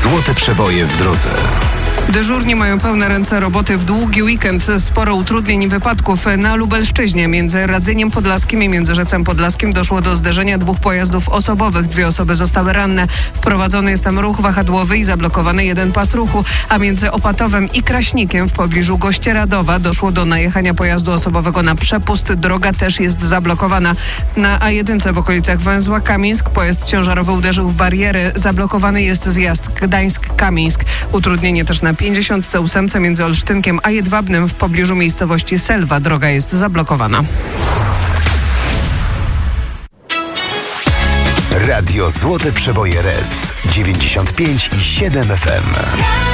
Złote przeboje w drodze. Dyżurni mają pełne ręce roboty w długi weekend. Sporo utrudnień i wypadków na Lubelszczyźnie. Między Radzyniem Podlaskim i Międzyrzecem Podlaskim doszło do zderzenia dwóch pojazdów osobowych. 2 osoby zostały ranne. Wprowadzony jest tam ruch wahadłowy i zablokowany jeden pas ruchu. A między Opatowem i Kraśnikiem w pobliżu Gościeradowa doszło do najechania pojazdu osobowego na przepust. Droga też jest zablokowana. Na A1 w okolicach węzła Kamińsk pojazd ciężarowy uderzył w bariery. Zablokowany jest zjazd Gdańsk-Kamińsk. Utrudnienie też na 58 między Olsztynkiem a Jedwabnem w pobliżu miejscowości Selwa. Droga jest zablokowana. Radio Złote Przeboje RS 95,7 FM.